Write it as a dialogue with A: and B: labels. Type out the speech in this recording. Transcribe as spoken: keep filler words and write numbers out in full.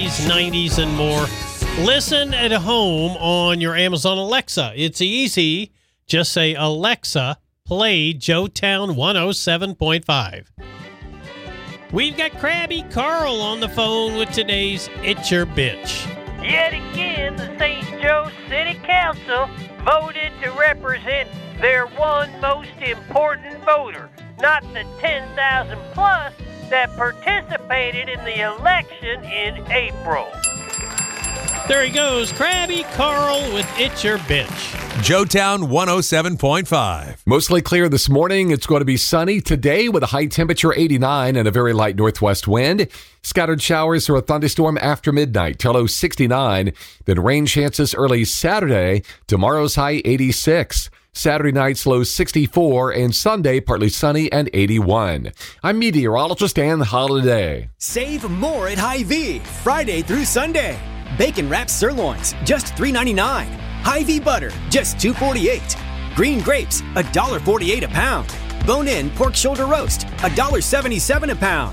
A: eighties, nineties, and more. Listen at home on your Amazon Alexa. It's easy. Just say, Alexa, play Joetown one oh seven point five. We've got Krabby Carl on the phone with today's It's Your Bitch.
B: Yet again, the Saint Joe City Council voted to represent their one most important voter, not the ten thousand plus that participated in the election in April.
A: There he goes, Krabby Carl with It's Your Bitch.
C: Joetown one oh seven point five.
D: Mostly clear this morning. It's going to be sunny today with a high temperature eighty-nine and a very light northwest wind. Scattered showers or a thunderstorm after midnight till low sixty-nine. Then rain chances early Saturday. Tomorrow's high eighty-six. Saturday night's low sixty-four and Sunday partly sunny and eighty-one. I'm meteorologist Ann Holiday.
E: Save more at Hy-Vee Friday through Sunday. Bacon wrapped sirloins, just three ninety-nine. Hy-Vee butter, just two forty-eight. Green grapes, one forty-eight a pound. Bone-in pork shoulder roast, one seventy-seven a pound.